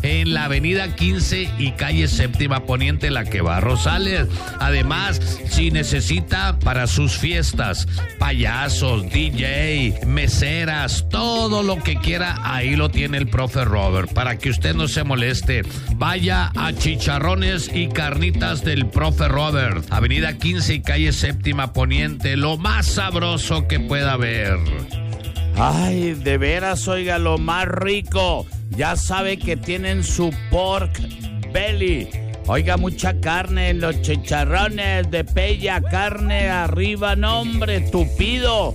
en la avenida 15 y calle Séptima Poniente, la que va a Rosales. Además, si necesita para sus fiestas, payasos, DJ, meseras, todo lo que quiera, ahí lo tiene el profe Robert. Para que usted no se moleste, vaya a Chicharrones y Carnitas del profe Robert, avenida 15 y calle Séptima Poniente, lo más sabroso que pueda haber. Ay, de veras, oiga, lo más rico. Ya sabe que tienen su pork belly. Oiga, mucha carne en los chicharrones de Pella, carne arriba, no hombre, tupido.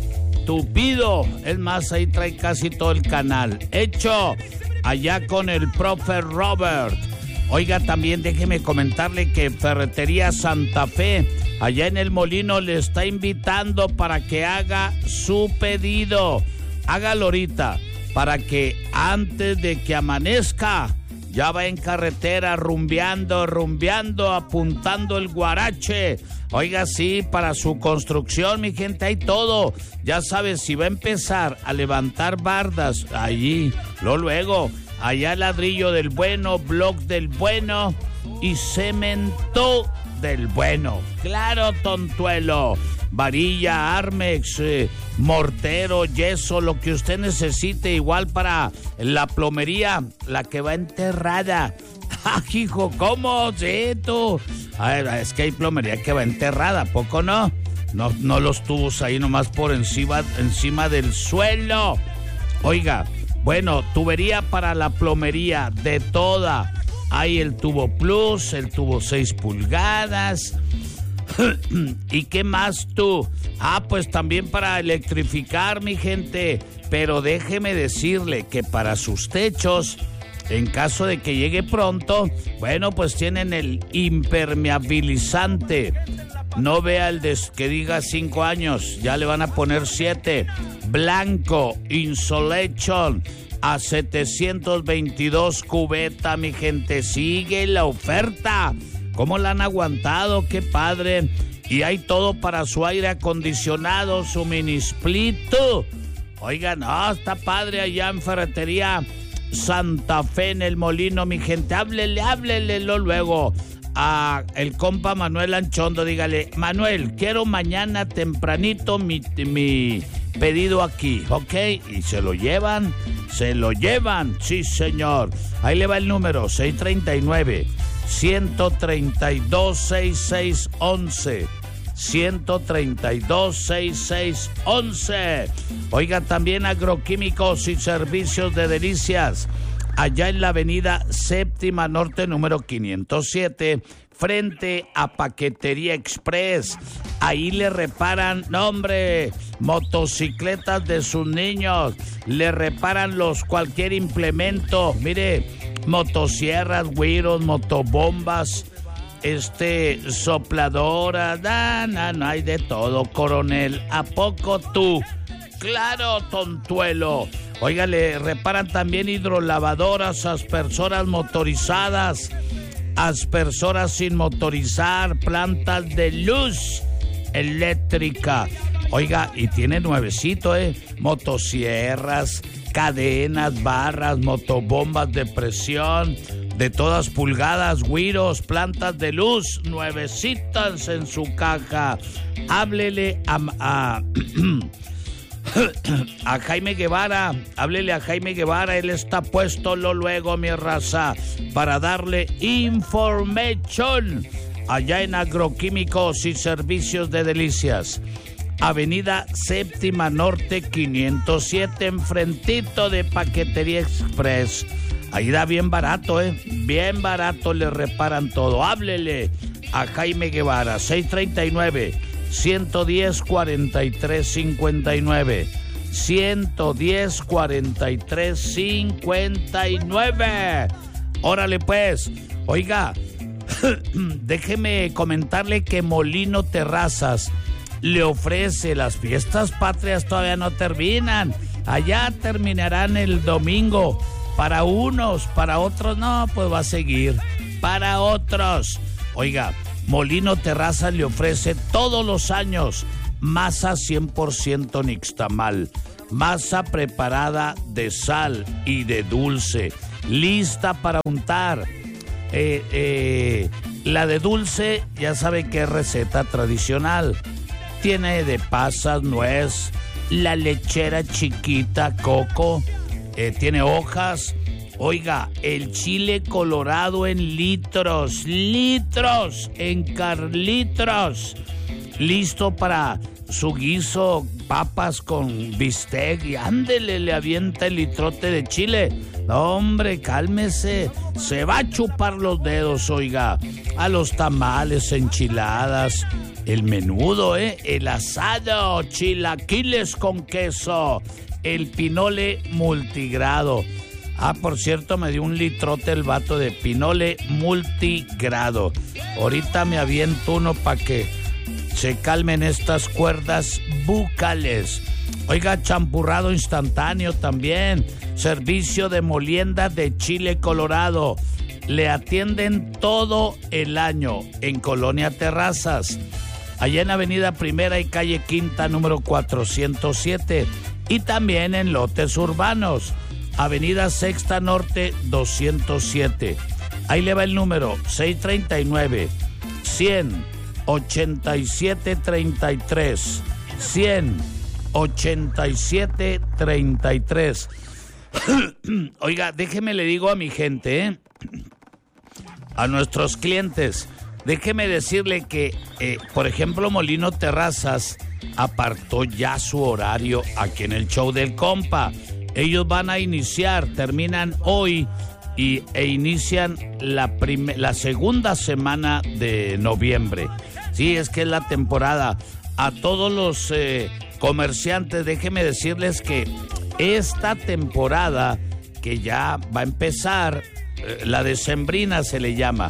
Es más, ahí trae casi todo el canal. Hecho allá con el profe Robert. Oiga, también déjeme comentarle que Ferretería Santa Fe, allá en el Molino, le está invitando para que haga su pedido. Hágalo ahorita, para que antes de que amanezca, ya va en carretera rumbeando, apuntando el guarache. Oiga, sí, para su construcción, mi gente, hay todo. Ya sabes, si va a empezar a levantar bardas, allí, luego, allá ladrillo del bueno, bloc del bueno y cemento del bueno. Claro, tontuelo. Varilla, Armex, mortero, yeso, lo que usted necesite, igual para la plomería, la que va enterrada. ¡Ah, hijo! ¿Cómo? Sí, tú. A ver, es que hay plomería que va enterrada, ¿poco no? No los tubos ahí nomás por encima del suelo. Oiga, bueno, tubería para la plomería, de toda. Hay el tubo plus, el tubo 6 pulgadas... ¿Y qué más tú? Pues también para electrificar, mi gente. Pero déjeme decirle que para sus techos, en caso de que llegue pronto, bueno, pues tienen el impermeabilizante. No vea el que diga 5 años, ya le van a poner 7. Blanco, Insulation, a 722 cubeta, mi gente. Sigue la oferta. ¿Cómo la han aguantado? ¡Qué padre! Y hay todo para su aire acondicionado, su mini split. Oigan, está padre allá en Ferretería Santa Fe, en el Molino, mi gente. Háblele luego a el compa Manuel Anchondo. Dígale, Manuel, quiero mañana tempranito mi pedido aquí, ¿ok? Y se lo llevan, sí, señor. Ahí le va el número, 639-132-6611. 132-6611. Oiga, también agroquímicos y servicios de Delicias, allá en la avenida Séptima Norte, número 507, frente a Paquetería Express. Ahí le reparan, motocicletas de sus niños, le reparan cualquier implemento, mire, motosierras, güiros, motobombas, sopladoras, no hay de todo, coronel. ¿A poco tú? Claro, tontuelo. Oiga, le reparan también hidrolavadoras, aspersoras motorizadas, aspersoras sin motorizar, plantas de luz eléctrica. Oiga, y tiene nuevecito, motosierras, cadenas, barras, motobombas de presión, de todas pulgadas, güiros, plantas de luz, nuevecitas en su caja. Háblele a Jaime Guevara, él está puesto luego, mi raza, para darle information allá en Agroquímicos y Servicios de Delicias. Avenida Séptima Norte 507, enfrentito de Paquetería Express. Ahí da bien barato, bien barato, le reparan todo. Háblele a Jaime Guevara, 639-110-4359. 110-4359. Órale pues. Oiga, déjeme comentarle que Molino Terrazas le ofrece, las fiestas patrias todavía no terminan. Allá terminarán el domingo. Para unos, para otros no, pues va a seguir. Para otros. Oiga, Molino Terrazas le ofrece todos los años masa 100% nixtamal, masa preparada de sal y de dulce. lista para untar. La de dulce, ya sabe que es receta tradicional. Tiene de pasas, nuez, la lechera chiquita, coco, tiene hojas. Oiga, el chile colorado en litros, en carlitros. Listo para su guiso, papas con bistec y ándele, le avienta el litrote de chile. No, hombre, cálmese, se va a chupar los dedos, oiga. A los tamales, enchiladas, el menudo, el asado, chilaquiles con queso, el pinole multigrado. Ah, por cierto, me dio un litrote el vato de pinole multigrado. Ahorita me aviento uno para que se calmen estas cuerdas bucales. Oiga, champurrado instantáneo también. Servicio de molienda de chile colorado. Le atienden todo el año en Colonia Terrazas. Allá en Avenida Primera y Calle Quinta, número 407. Y también en lotes urbanos. Avenida Sexta Norte 207. Ahí le va el número 639-100-8733. 100-8733. Oiga, déjeme le digo a mi gente, a nuestros clientes, déjeme decirle que, por ejemplo, Molino Terrazas apartó ya su horario aquí en el show del compa. Ellos van a iniciar, terminan hoy e inician la segunda semana de noviembre. Sí, es que es la temporada. A todos los comerciantes, déjenme decirles que esta temporada que ya va a empezar, la decembrina se le llama,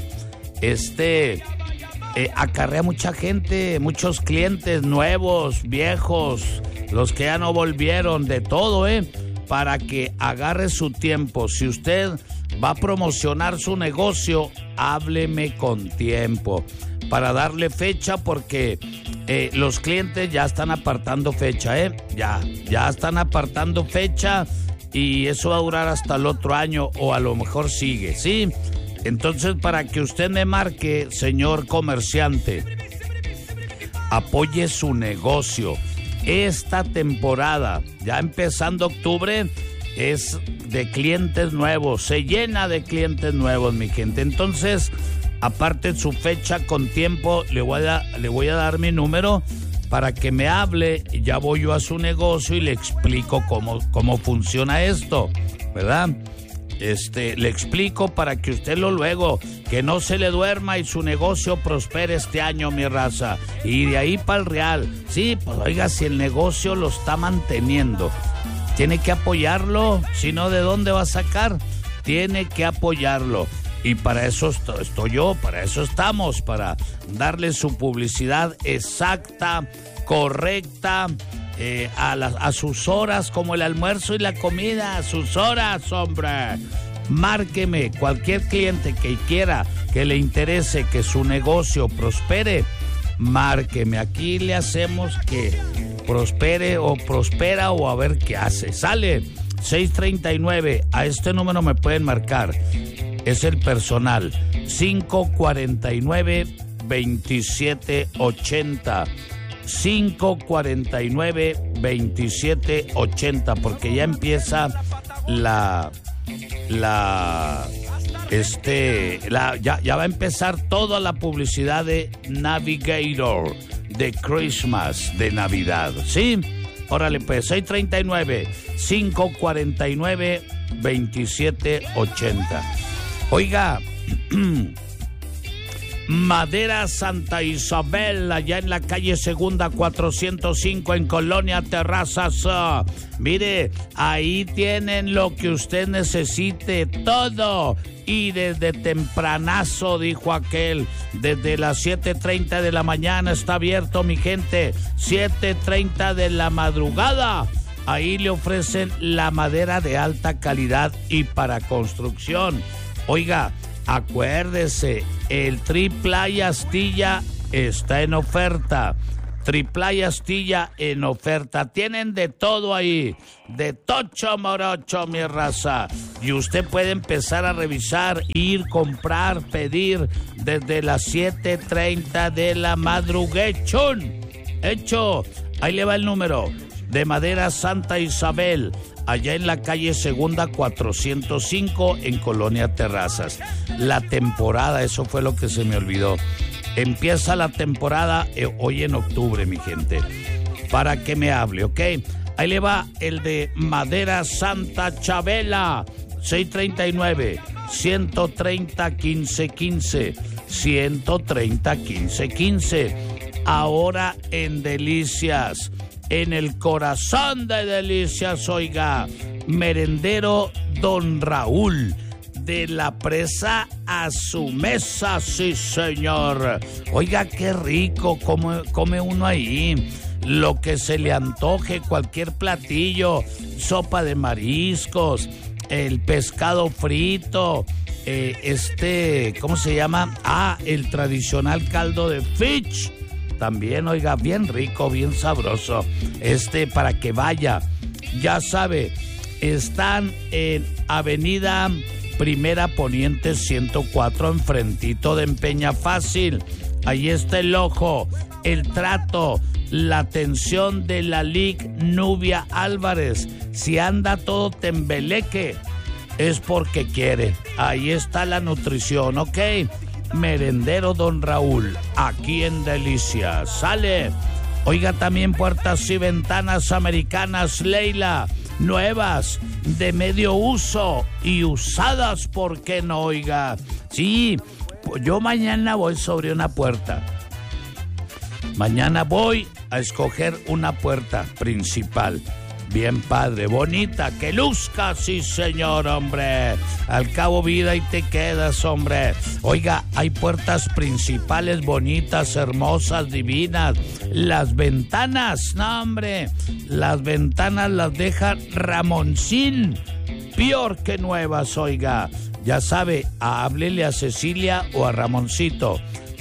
acarrea mucha gente, muchos clientes nuevos, viejos, los que ya no volvieron, de todo, para que agarre su tiempo. Si usted va a promocionar su negocio, hábleme con tiempo para darle fecha, porque los clientes ya están apartando fecha, ya están apartando fecha, y eso va a durar hasta el otro año, o a lo mejor sigue, ¿sí? Entonces, para que usted me marque, señor comerciante, apoye su negocio. Esta temporada, ya empezando octubre, es de clientes nuevos, se llena de clientes nuevos, mi gente. Entonces, aparte su fecha con tiempo, le voy a dar mi número para que me hable, y ya voy yo a su negocio y le explico cómo funciona esto, ¿verdad? Le explico para que usted luego, que no se le duerma y su negocio prospere este año, mi raza. Y de ahí para el real. Sí, pues oiga, si el negocio lo está manteniendo, tiene que apoyarlo. Si no, ¿de dónde va a sacar? Tiene que apoyarlo. Y para eso estoy yo, para eso estamos, para darle su publicidad exacta, correcta, a sus horas, como el almuerzo y la comida, a sus horas, hombre. Márqueme, cualquier cliente que quiera, que le interese que su negocio prospere, márqueme. Aquí le hacemos que prospere o prospera, o a ver qué hace. Sale 639, a este número me pueden marcar. Es el personal 549-2780. 549-2780, porque ya empieza ya va a empezar toda la publicidad de Navigator, de Christmas, de Navidad, ¿sí? Órale pues, 639-549-2780. Oiga, Madera Santa Isabel, allá en la calle Segunda 405 en Colonia Terrazas. Mire, ahí tienen lo que usted necesite, todo. Y desde tempranazo, dijo aquel, desde las 7:30 de la mañana está abierto, mi gente. 7:30 de la madrugada. Ahí le ofrecen la madera de alta calidad y para construcción. Oiga, acuérdese, el triple astilla está en oferta. Triplay astilla en oferta. Tienen de todo ahí, de tocho morocho, mi raza. Y usted puede empezar a revisar, ir, comprar, pedir desde las 7:30 de la madruguechón. Hecho, ahí le va el número de Madera Santa Isabel, allá en la calle Segunda 405 en Colonia Terrazas. La temporada, eso fue lo que se me olvidó. Empieza la temporada hoy en octubre, mi gente, para que me hable, ¿ok? Ahí le va el de Madera Santa Chabela, 639-130-1515, 130-1515. Ahora en Delicias, en el corazón de Delicias, oiga, merendero Don Raúl, de la presa a su mesa, sí señor. Oiga, qué rico come uno ahí, lo que se le antoje, cualquier platillo, sopa de mariscos, el pescado frito, ¿cómo se llama? El tradicional caldo de fish, también, oiga, bien rico, bien sabroso, para que vaya, ya sabe, están en Avenida Primera Poniente 104, enfrentito de Empeña Fácil. Ahí está el ojo, el trato, la atención de la Lic Nubia Álvarez. Si anda todo tembeleque, es porque quiere. Ahí está la nutrición, ¿ok? Merendero Don Raúl, aquí en Delicias. Sale. Oiga, también puertas y ventanas americanas Leila, nuevas, de medio uso y usadas, ¿por qué no, oiga? Sí, yo mañana voy sobre una puerta. Mañana voy a escoger una puerta principal. Bien padre, bonita, que luzca, sí señor, hombre. Al cabo vida y te quedas, hombre. Oiga, hay puertas principales bonitas, hermosas, divinas. Las ventanas, no hombre, las ventanas las deja Ramoncín, peor que nuevas, oiga. Ya sabe, háblele a Cecilia o a Ramoncito.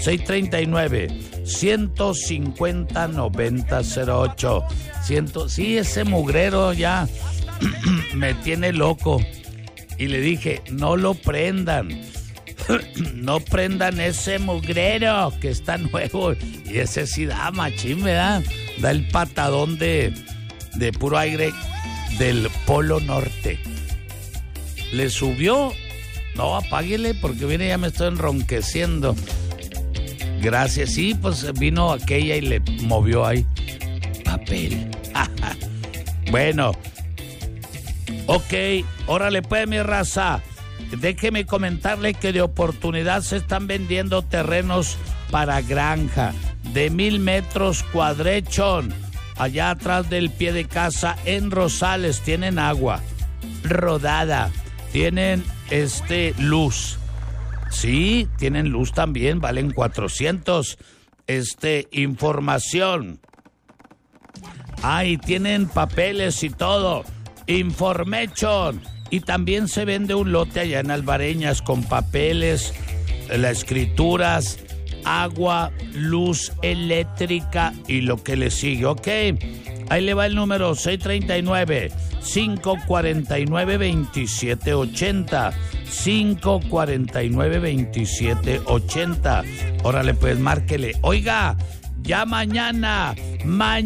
639-150-9008. Sí, ese mugrero ya me tiene loco. Y le dije, no lo prendan. No prendan ese mugrero que está nuevo. Y ese sí da machín, ¿verdad? Da el patadón de puro aire del Polo Norte. ¿Le subió? No, apáguele porque viene, ya me estoy enronqueciendo. Gracias, sí, pues vino aquella y le movió ahí papel. Bueno, ok, órale pues, mi raza. Déjeme comentarle que de oportunidad se están vendiendo terrenos para granja de 1000 metros cuadrechón. Allá atrás del pie de casa en Rosales tienen agua rodada, tienen luz. Sí, tienen luz también, valen 400. Información. Tienen papeles y todo. Information. Y también se vende un lote allá en Alvareñas con papeles, las escrituras, agua, luz eléctrica y lo que le sigue, ¿ok? Ahí le va el número 639-549-2780. 549-2780. Órale, pues, márquele. Oiga, ya mañana